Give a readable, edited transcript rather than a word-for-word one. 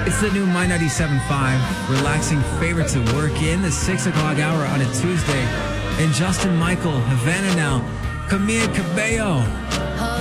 It's the new My 97.5, relaxing favorite to work in the 6 o'clock hour on a Tuesday. And Justin Michael, Havana now, Camila Cabello.